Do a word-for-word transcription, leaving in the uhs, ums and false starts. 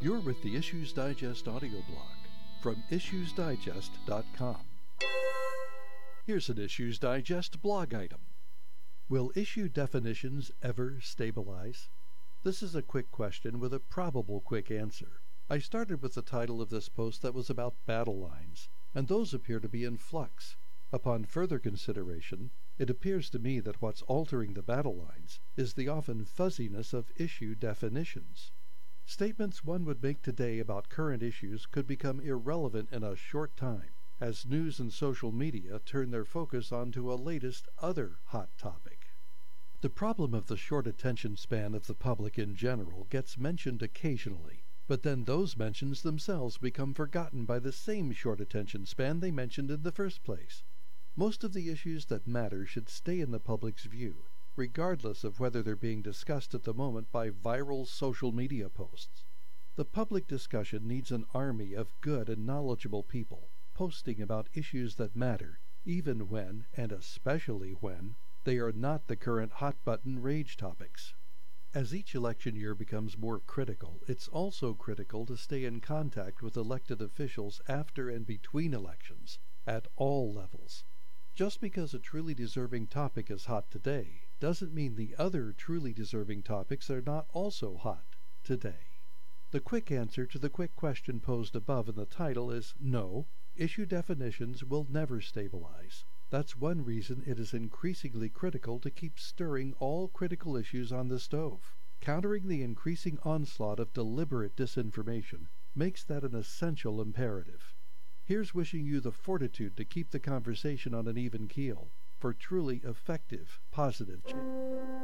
You're with the Issues Digest audio blog from issues digest dot com. Here's an Issues Digest blog item. Will issue definitions ever stabilize? This is a quick question with a probable quick answer. I started with the title of this post that was about battle lines, and those appear to be in flux. Upon further consideration, it appears to me that what's altering the battle lines is the often fuzziness of issue definitions. Statements one would make today about current issues could become irrelevant in a short time, as news and social media turn their focus onto a latest other hot topic. The problem of the short attention span of the public in general gets mentioned occasionally, but then those mentions themselves become forgotten by the same short attention span they mentioned in the first place. Most of the issues that matter should stay in the public's view, regardless of whether they're being discussed at the moment by viral social media posts. The public discussion needs an army of good and knowledgeable people posting about issues that matter, even when, and especially when, they are not the current hot-button rage topics. As each election year becomes more critical, it's also critical to stay in contact with elected officials after and between elections, at all levels. Just because a truly deserving topic is hot today doesn't mean the other truly deserving topics are not also hot today. The quick answer to the quick question posed above in the title is no, issue definitions will never stabilize. That's one reason it is increasingly critical to keep stirring all critical issues on the stove. Countering the increasing onslaught of deliberate disinformation makes that an essential imperative. Here's wishing you the fortitude to keep the conversation on an even keel for truly effective, positive change.